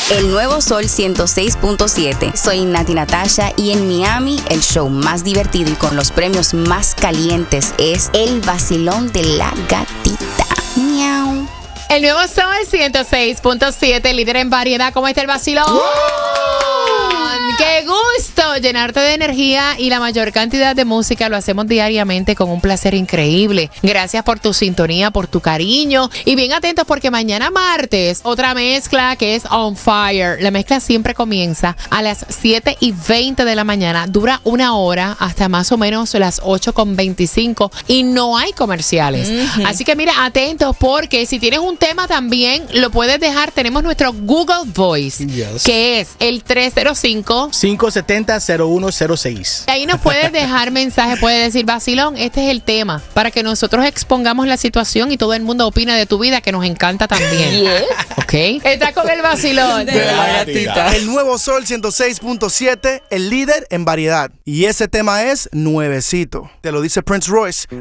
El Nuevo Sol 106.7. Soy Nati Natasha y en Miami el show más divertido y con los premios más calientes es El Vacilón de la Gatita. Miau. El Nuevo Sol 106.7, líder en variedad. ¿Cómo está el vacilón? ¡Wow! ¡Qué gusto! Llenarte de energía y la mayor cantidad de música. Lo hacemos diariamente con un placer increíble. Gracias por tu sintonía, por tu cariño. Y bien atentos porque mañana martes, otra mezcla que es On Fire. La mezcla siempre comienza a las 7:20 de la mañana. Dura 1 hora hasta más o menos las 8:25 y no hay comerciales. Así que mira, atentos porque si tienes un tema también lo puedes dejar. Tenemos nuestro Google Voice, que es el 305-570-0106. Ahí nos puedes dejar mensaje, puedes decir, vacilón, este es el tema, para que nosotros expongamos la situación y todo el mundo opine de tu vida, que nos encanta también. ¿Ok? Está con el vacilón de la gatita. El Nuevo Sol 106.7, el líder en variedad. Y ese tema es nuevecito. Te lo dice Prince Royce.